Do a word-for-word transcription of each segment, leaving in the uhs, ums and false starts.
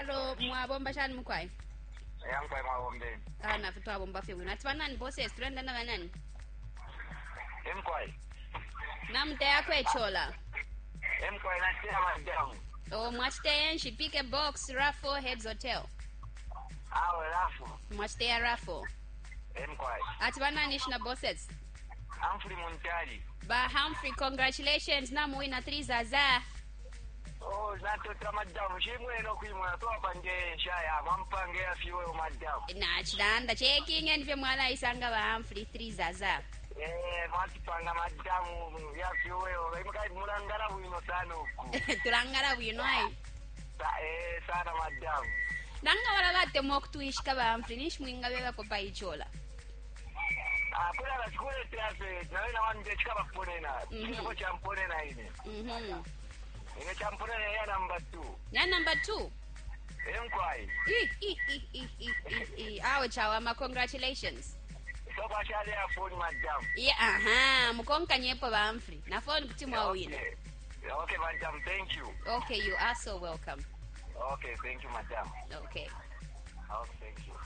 Hello, mwabomba shani mkwai? Ya mkwai mwabombe. Ah, na fitu wabomba fi wina. Atiba nani bosses, turenda na wanani? Mkwai. Na mte ya kwe chola? Mkwai na tia madamu. Oh, mwachite yenshi, pick a box, raffle, heads hotel. Awe raffle. Mwachite ya raffle. Mkwai. Atiba nani shina bosses? Humphrey Muntali. Ba Humphrey, congratulations, na muina three zaza. Oh, natota madamu. Shimwe no kuimwa toa pange shaya. Mampange ya fiwe madamu. Na chidanda, checking and vya mwala isanga ba Humphrey three zaza. Eh, matipanga madamu ya fiwe. Imukai mulangara wino sana uku. Tulangara wino ai. Sa, eh, sana madamu. Nanga wala bate moktuishka ba Humphrey, nish mwinga beba kopa ichola. Ah, kuna la skule tease. Na wena wanje chika baponena. Kini ko champonena ine. Mhm. Ine champonena ya number two. Ya number two. Mkwai. Eh, eh, eh, eh, eh, eh. Awe chawama, congratulations. So ba shale ya phone madam. Yeah, aha, mukonka nyepo ba Humphrey. Na phone kutimu wa wina. Okay. Okay, madam, thank you. Okay, you are so welcome. Okay, thank you, madam. Okay. Okay, thank you.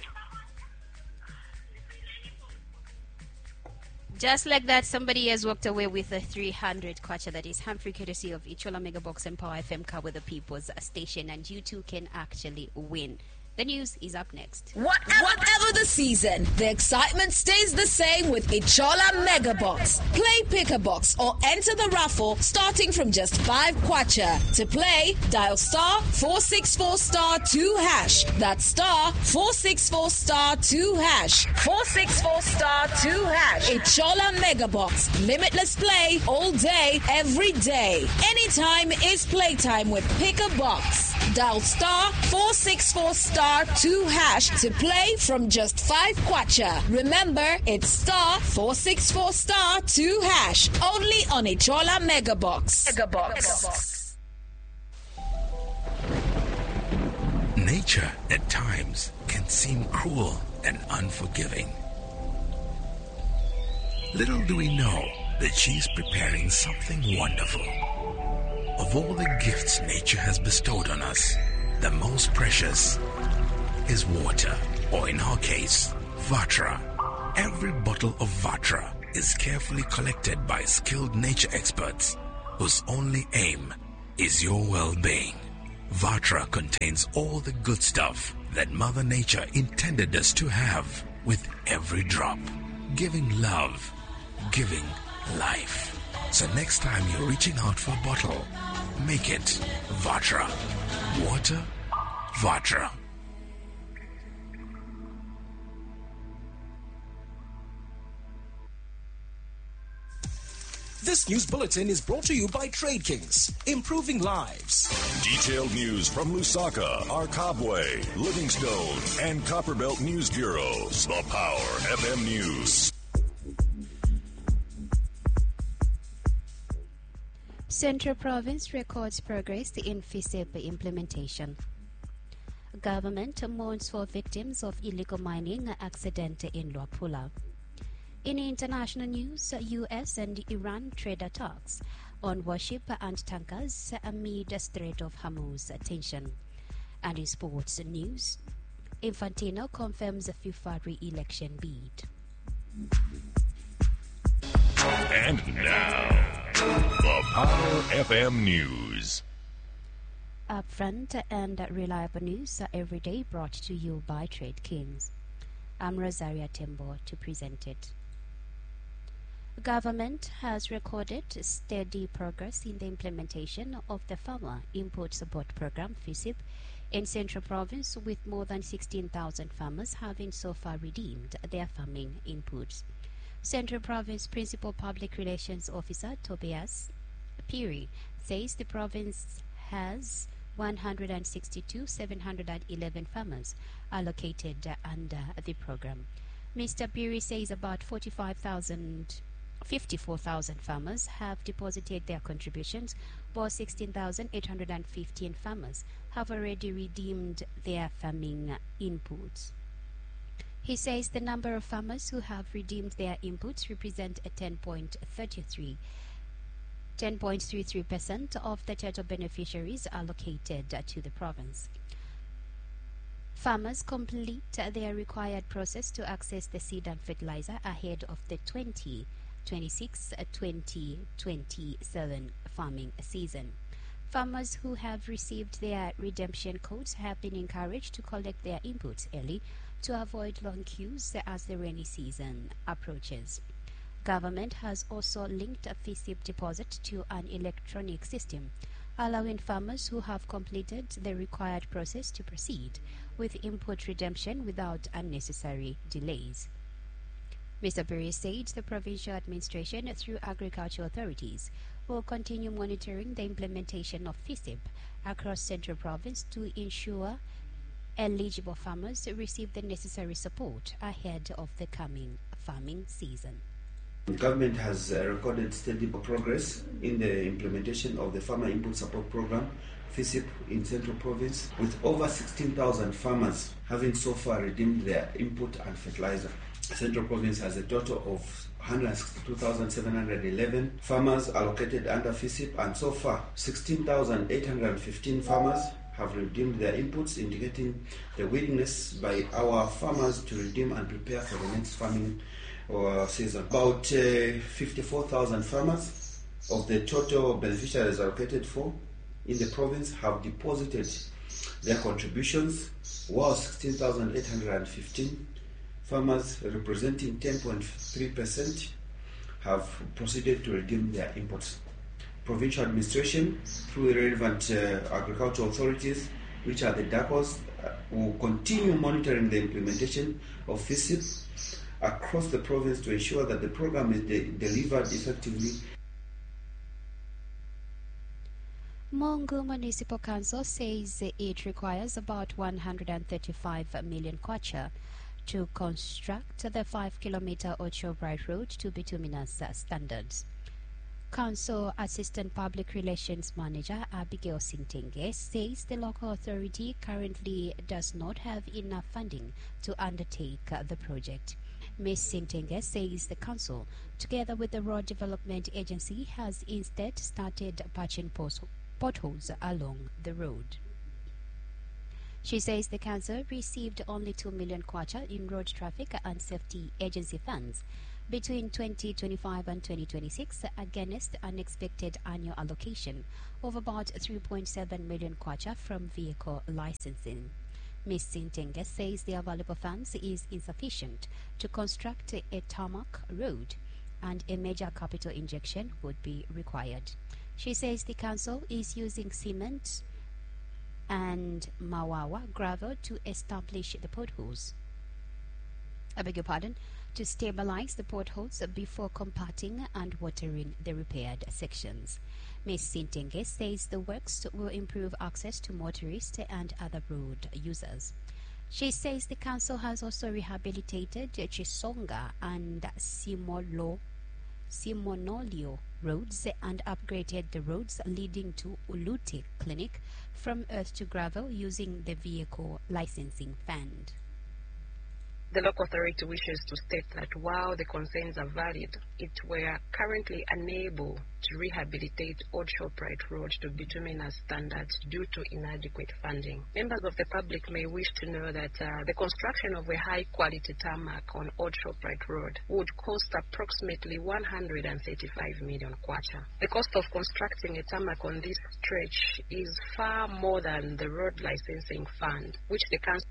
Just like that, somebody has walked away with a three hundred kwacha. That is Humphrey, courtesy of Ichola Megabox and Power F M car with the People's Station, and you too can actually win. The news is up next. Whatever, Whatever the season, the excitement stays the same with Ichola Mega Box. Play Pick a Box or enter the raffle starting from just five kwacha. To play, dial star four six four star two hash. That's star four six four star two hash. four six four star two hash. Ichola Mega Box. Limitless play all day, every day. Anytime is playtime with Pick a Box. Dial star four six four star two hash to play from just five kwacha. Remember, it's star four six four star two hash. Only on Ichola Mega Box. Mega Box. Nature at times can seem cruel and unforgiving. Little do we know that she's preparing something wonderful. Of all the gifts nature has bestowed on us, the most precious is water, or in her case, Vatra. Every bottle of Vatra is carefully collected by skilled nature experts whose only aim is your well-being. Vatra contains all the good stuff that Mother Nature intended us to have, with every drop, giving love, giving life. So next time you're reaching out for a bottle, make it Vatra. Water, Vatra. This news bulletin is brought to you by Trade Kings, improving lives. Detailed news from Lusaka, Arkabwe, Livingstone, and Copperbelt News Bureaus. The Power F M News. Central Province records progress in FISIP implementation. Government mourns for victims of illegal mining accident in Luapula. In international news, U S and Iran trade attacks on warship and tankers amid Strait of Hormuz tension. And in sports news, Infantino confirms a FIFA re-election bid. And now, the Power F M News. Upfront and reliable news are every day brought to you by Trade Kings. I'm Rosaria Tembo to present it. Government has recorded steady progress in the implementation of the Farmer Input Support Program FISIP in Central Province, with more than sixteen thousand farmers having so far redeemed their farming inputs. Central Province Principal Public Relations Officer Tobias Piri says the province has one hundred sixty-two thousand seven hundred eleven farmers allocated under the program. Mister Piri says about forty-five thousand fifty-four thousand farmers have deposited their contributions, while sixteen thousand eight hundred fifteen farmers have already redeemed their farming inputs. He says the number of farmers who have redeemed their inputs represent a ten point three three ten point three three percent of the total beneficiaries allocated to the province. Farmers complete their required process to access the seed and fertilizer ahead of the twenty twenty-six twenty twenty-seven farming season. Farmers who have received their redemption codes have been encouraged to collect their inputs early to avoid long queues as the rainy season approaches. Government has also linked a F I S I P deposit to an electronic system, allowing farmers who have completed the required process to proceed with input redemption without unnecessary delays. Mister Berry said the provincial administration, through agricultural authorities, will continue monitoring the implementation of F I S I P across Central Province to ensure eligible farmers receive the necessary support ahead of the coming farming season. The government has uh, recorded steady progress in the implementation of the Farmer Input Support Program, F I S I P, in Central Province, with over sixteen thousand farmers having so far redeemed their input and fertilizer. Central Province has a total of one hundred sixty-two thousand seven hundred eleven farmers allocated under F I S I P, and so far sixteen thousand eight hundred fifteen farmers have redeemed their inputs, indicating the willingness by our farmers to redeem and prepare for the next farming uh, season. About uh, fifty-four thousand farmers of the total beneficiaries allocated for in the province have deposited their contributions, while sixteen thousand eight hundred fifteen farmers, representing ten point three percent, have proceeded to redeem their inputs. Provincial administration, through relevant uh, agricultural authorities, which are the D A C Os, uh, will continue monitoring the implementation of F I S I P across the province to ensure that the program is de- delivered effectively. Mongu Municipal Council says it requires about one hundred thirty-five million kwacha to construct the five kilometer Ocho Bright Road to bituminous standards. Council Assistant Public Relations Manager Abigail Sintenge says the local authority currently does not have enough funding to undertake the project. Miz Sintenge says the council, together with the Road Development Agency, has instead started patching potholes along the road. She says the council received only two million kwacha in road traffic and safety agency funds between twenty twenty-five and twenty twenty-six against an expected annual allocation of about three point seven million kwacha from vehicle licensing. Miz Sintenge says the available funds is insufficient to construct a tarmac road and a major capital injection would be required. She says the council is using cement and Mawawa gravel to establish the potholes. I beg your pardon, to stabilize the potholes before compacting and watering the repaired sections. Miz Sintenge says the works will improve access to motorists and other road users. She says the council has also rehabilitated Chisonga and Simolo, Simonolio roads and upgraded the roads leading to Ulute Clinic from earth to gravel using the vehicle licensing fund. The local authority wishes to state that while the concerns are valid, it were currently unable to rehabilitate Old Shoprite Road to bituminous standards due to inadequate funding. Members of the public may wish to know that uh, the construction of a high-quality tarmac on Old Shoprite Road would cost approximately one hundred thirty-five million kwacha. The cost of constructing a tarmac on this stretch is far more than the road licensing fund, which the council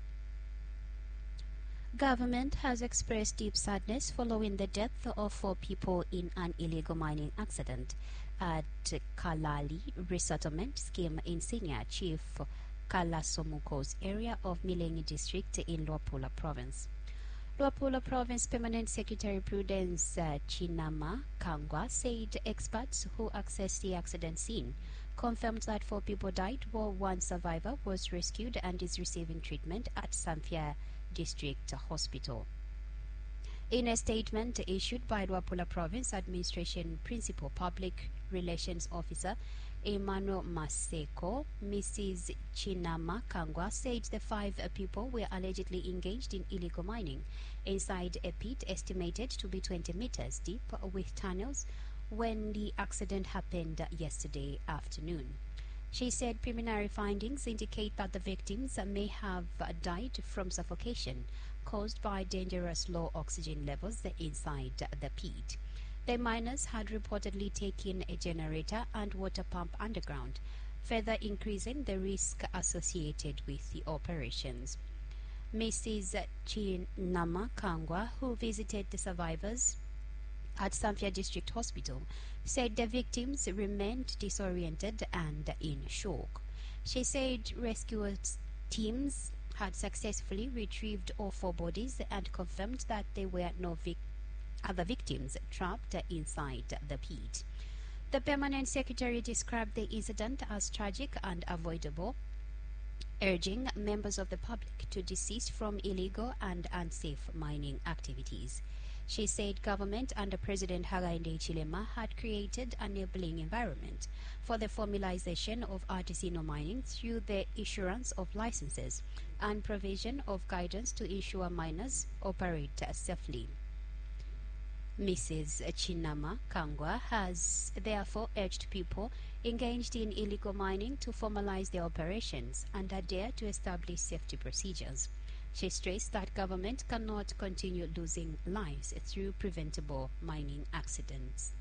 Government has expressed deep sadness following the death of four people in an illegal mining accident at Kalali Resettlement Scheme in Senior Chief Kalasomuko's area of Milenyi District in Luapula Province. Luapula Province Permanent Secretary Prudence uh, Chinama Kangwa said experts who accessed the accident scene confirmed that four people died while one survivor was rescued and is receiving treatment at Samfia District Hospital. In a statement issued by Luapula Province Administration Principal Public Relations Officer Emmanuel Maseko, Missus Chinama Kangwa said the five people were allegedly engaged in illegal mining inside a pit estimated to be twenty meters deep with tunnels when the accident happened yesterday afternoon. She said preliminary findings indicate that the victims may have died from suffocation caused by dangerous low oxygen levels inside the pit. The miners had reportedly taken a generator and water pump underground, further increasing the risk associated with the operations. Missus Chinama Kangwa, who visited the survivors at Samfya District Hospital, said the victims remained disoriented and in shock. She said rescue teams had successfully retrieved all four bodies and confirmed that there were no vic- other victims trapped inside the pit. The Permanent Secretary described the incident as tragic and avoidable, urging members of the public to desist from illegal and unsafe mining activities. She said government under President Hakainde Hichilema had created an enabling environment for the formalization of artisanal mining through the issuance of licenses and provision of guidance to ensure miners operate safely. Missus Chinama Kangwa has therefore urged people engaged in illegal mining to formalize their operations and adhere to establish safety procedures. She stressed that government cannot continue losing lives through preventable mining accidents.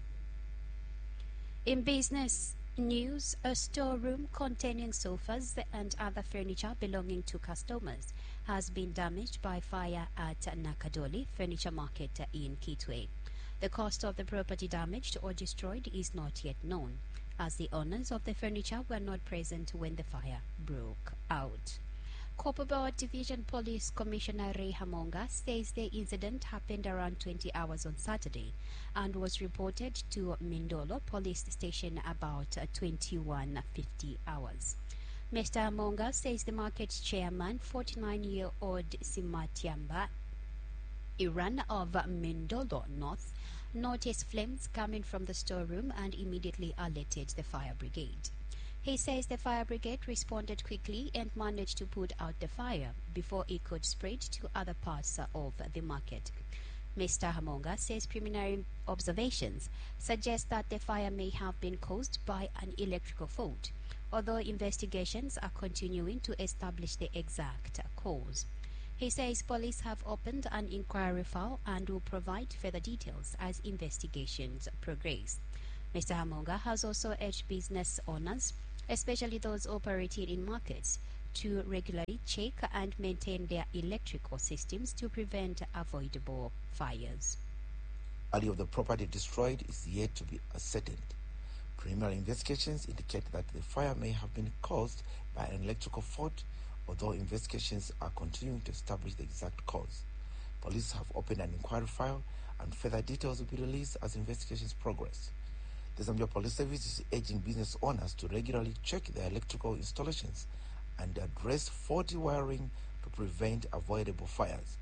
In business news, a storeroom containing sofas and other furniture belonging to customers has been damaged by fire at Nakadoli Furniture Market in Kitwe. The cost of the property damaged or destroyed is not yet known, as the owners of the furniture were not present when the fire broke out. Copperbelt Division Police Commissioner Ray Hamonga says the incident happened around twenty hours on Saturday and was reported to Mindolo Police Station about twenty-one fifty hours. Mister Hamonga says the market chairman, forty-nine-year-old Simatiamba Iran of Mindolo North, noticed flames coming from the storeroom and immediately alerted the fire brigade. He says the fire brigade responded quickly and managed to put out the fire before it could spread to other parts of the market. Mister Hamonga says preliminary observations suggest that the fire may have been caused by an electrical fault, although investigations are continuing to establish the exact cause. He says police have opened an inquiry file and will provide further details as investigations progress. Mister Hamonga has also urged business owners, especially those operating in markets, to regularly check and maintain their electrical systems to prevent avoidable fires. The value of the property destroyed is yet to be ascertained. Preliminary investigations indicate that the fire may have been caused by an electrical fault, although investigations are continuing to establish the exact cause. Police have opened an inquiry file and further details will be released as investigations progress. The Zambia Police Service is urging business owners to regularly check their electrical installations and address faulty wiring to prevent avoidable fires.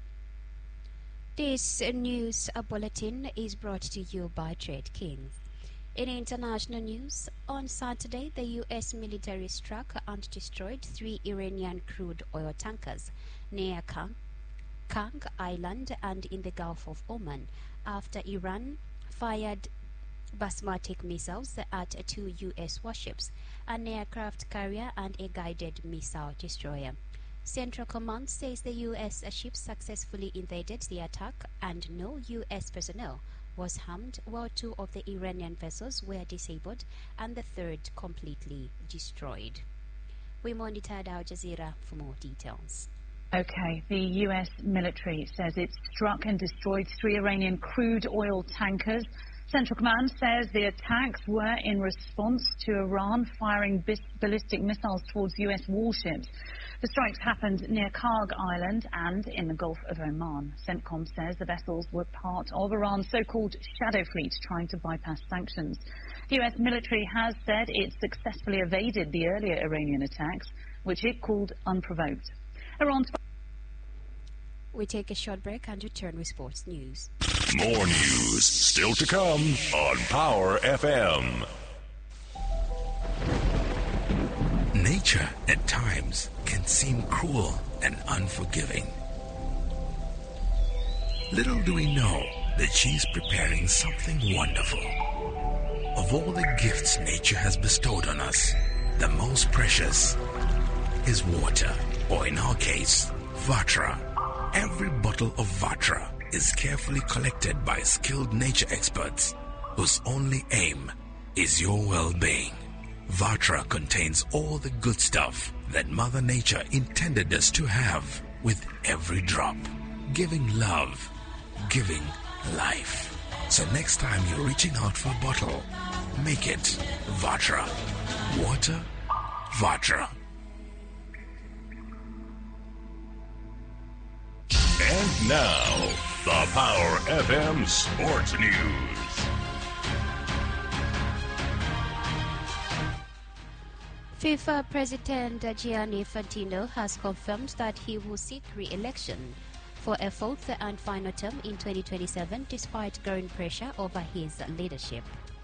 This news bulletin is brought to you by Trade King. In international news, on Saturday, the U S military struck and destroyed three Iranian crude oil tankers near Kang, Kang Island and in the Gulf of Oman after Iran fired Basmatic missiles at two U S warships, an aircraft carrier and a guided missile destroyer. Central Command says the U S ships successfully evaded the attack and no U S personnel was harmed, while two of the Iranian vessels were disabled and the third completely destroyed. We monitored Al Jazeera for more details. Okay, the U S military says it struck and destroyed three Iranian crude oil tankers. Central Command says the attacks were in response to Iran firing ballistic missiles towards U S warships. The strikes happened near Karg Island and in the Gulf of Oman. CENTCOM says the vessels were part of Iran's so-called shadow fleet trying to bypass sanctions. The U S military has said it successfully evaded the earlier Iranian attacks, which it called unprovoked. Iran's We take a short break and return with sports news. More news still to come on Power F M. Nature at times can seem cruel and unforgiving. Little do we know that she's preparing something wonderful. Of all the gifts nature has bestowed on us, the most precious is water, or in our case, Vatra. Every bottle of Vatra is carefully collected by skilled nature experts whose only aim is your well-being. Vatra contains all the good stuff that Mother Nature intended us to have with every drop, giving love, giving life. So next time you're reaching out for a bottle, make it Vatra. Water, Vatra. And now, the Power F M Sports News. FIFA President Gianni Infantino has confirmed that he will seek re-election for a fourth and final term in twenty twenty-seven despite growing pressure over his leadership.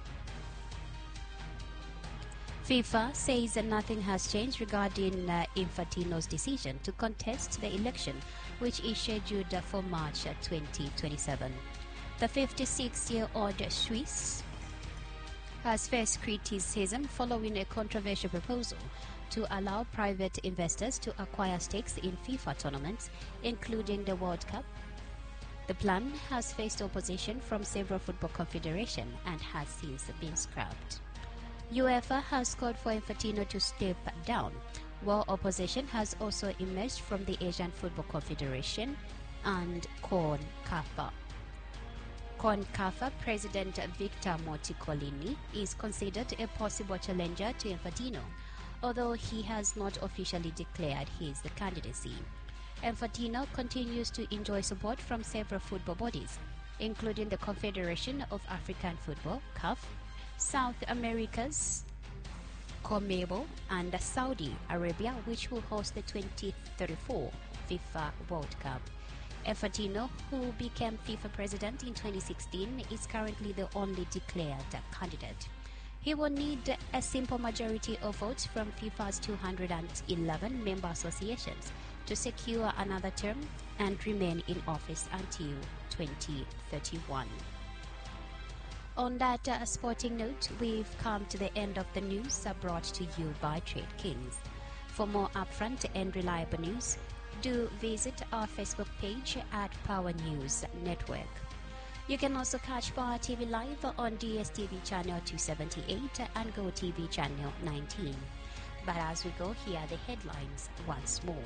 FIFA says that nothing has changed regarding uh, Infantino's decision to contest the election, which is scheduled for March twenty twenty-seven. The fifty-six-year-old Swiss has faced criticism following a controversial proposal to allow private investors to acquire stakes in FIFA tournaments, including the World Cup. The plan has faced opposition from several football confederations and has since been scrapped. UEFA has called for Infantino to step down, while opposition has also emerged from the Asian Football Confederation and CONCACAF. CONCACAF President Victor Monticolini is considered a possible challenger to Infantino, although he has not officially declared his candidacy. Infantino continues to enjoy support from several football bodies, including the Confederation of African Football, C A F, South America's CONMEBOL, and Saudi Arabia, which will host the twenty thirty-four FIFA World Cup. Infantino, who became FIFA president in twenty sixteen, is currently the only declared candidate. He will need a simple majority of votes from FIFA's two hundred eleven member associations to secure another term and remain in office until twenty thirty-one. On that uh, sporting note, we've come to the end of the news uh, brought to you by Trade Kings. For more upfront and reliable news, do visit our Facebook page at Power News Network. You can also catch Power T V live on D S T V channel two seventy-eight and Go T V channel nineteen. But as we go, here are the headlines once more.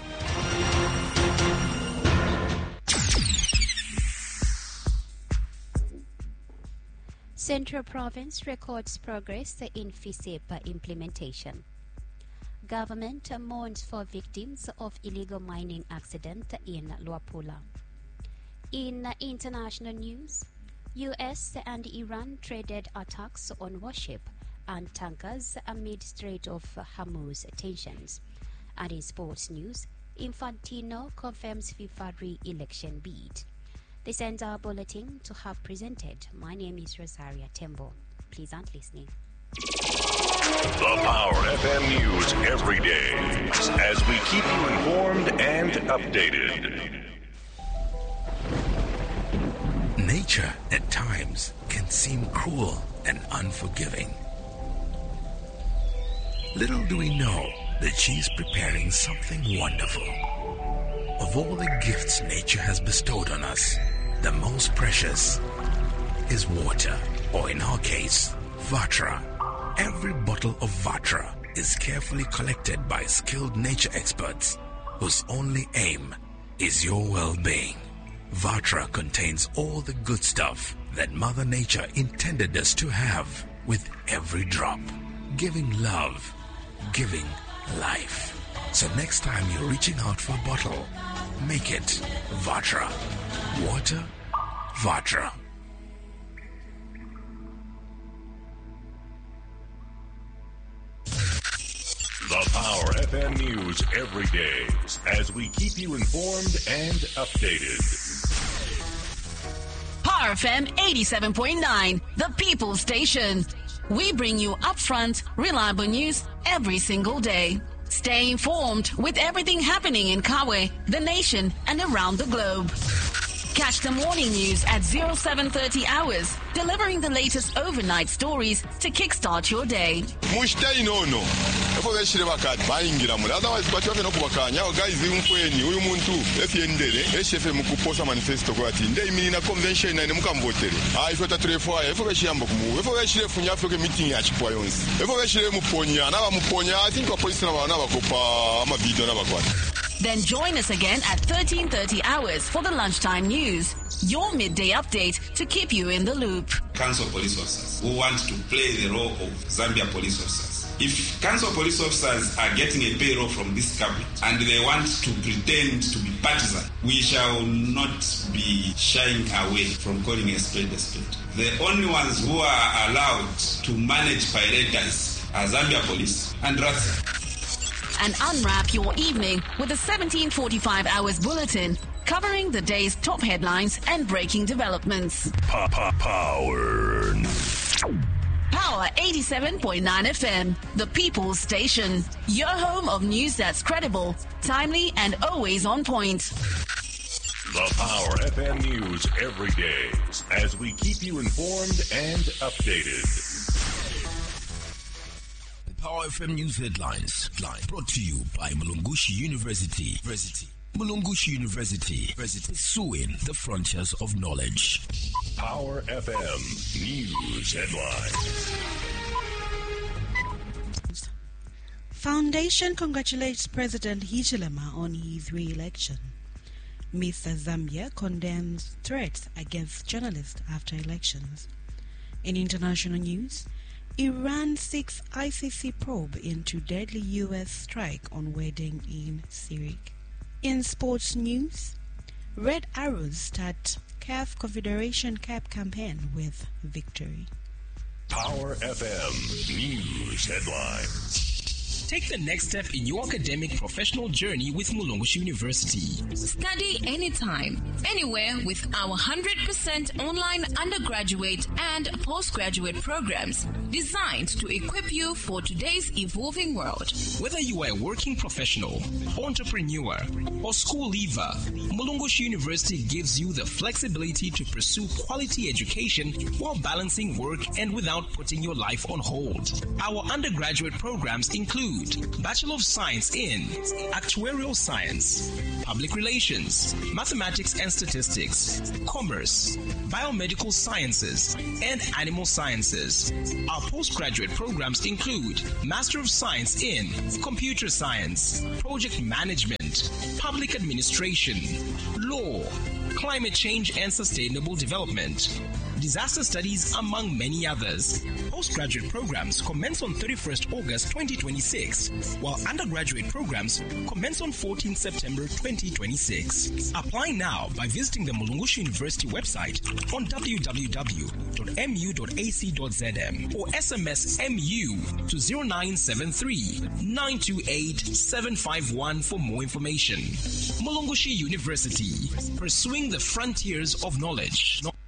Central Province records progress in FISIP implementation. Government mourns for victims of illegal mining accident in Luapula. In international news, U S and Iran traded attacks on warship and tankers amid Strait of Hormuz tensions. And in sports news, Infantino confirms FIFA re-election bid. This ends our bulletin. To have presented, my name is Rosaria Tembo. Pleasant listening. The Power F M News every day as we keep you informed and updated. Nature at times can seem cruel and unforgiving. Little do we know that she's preparing something wonderful. Of all the gifts nature has bestowed on us, the most precious is water, or in our case, Vatra. Every bottle of Vatra is carefully collected by skilled nature experts whose only aim is your well-being. Vatra contains all the good stuff that Mother Nature intended us to have with every drop, giving love, giving life. So next time you're reaching out for a bottle, make it Vatra. Water, Vatra. The Power F M News every day as we keep you informed and updated. Power F M eighty-seven point nine, the People Station. We bring you upfront, reliable news every single day. Stay informed with everything happening in Kawe, the nation, and around the globe. Catch the morning news at oh seven thirty hours, delivering the latest overnight stories to kickstart your day. Mushtai no no. Efo beshire bakati bayingira muri. Otherwise kwati bafe no kubakanya guys umfweni uyu muntu efyendere eshefe mukuposa manifesto kwati ndei mina convention na mukamvotere. Ah ifo tatrefo efo beshiyamba kumu. Efo beshire funya Africa meeting ya chipwa yonsi. Efo beshire muponya na bamuponya I think police na bana bakopa ama video na bakwati. Then join us again at thirteen thirty hours for the lunchtime news, your midday update to keep you in the loop. Council police officers who want to play the role of Zambia police officers. If council police officers are getting a payroll from this government and they want to pretend to be partisan, we shall not be shying away from calling a spade a spade. The only ones who are allowed to manage pirates are Zambia police and Rats. And unwrap your evening with a seventeen forty-five hours bulletin covering the day's top headlines and breaking developments. Power. Power eighty-seven point nine F M, the People's Station. Your home of news that's credible, timely, and always on point. The Power F M News every day as we keep you informed and updated. Power F M News Headlines, brought to you by Mulungushi University. University. Mulungushi University, pursuing the frontiers of knowledge. Power F M News Headlines. Foundation congratulates President Hichilema on his re-election. Mister Zambia condemns threats against journalists after elections. In international news, Iran seeks I C C probe into deadly U S strike on wedding in Syria. In sports news, Red Arrows start C A F Confederation Cup campaign with victory. Power F M News Headlines. Take the next step in your academic professional journey with Mulungushi University. Study anytime, anywhere with our one hundred percent online undergraduate and postgraduate programs designed to equip you for today's evolving world. Whether you are a working professional, entrepreneur, or school leaver, Mulungushi University gives you the flexibility to pursue quality education while balancing work and without putting your life on hold. Our undergraduate programs include Bachelor of Science in Actuarial Science, Public Relations, Mathematics and Statistics, Commerce, Biomedical Sciences, and Animal Sciences. Our postgraduate programs include Master of Science in Computer Science, Project Management, Public Administration, Law, Climate Change and Sustainable Development, Disaster Studies, among many others. Postgraduate programs commence on thirty-first August twenty twenty-six, while undergraduate programs commence on fourteenth September twenty twenty-six. Apply now by visiting the Mulungushi University website on w w w dot m u dot a c dot z m or S M S M U to zero nine seven three, nine two eight, seven five one for more information. Mulungushi University, pursuing the frontiers of knowledge.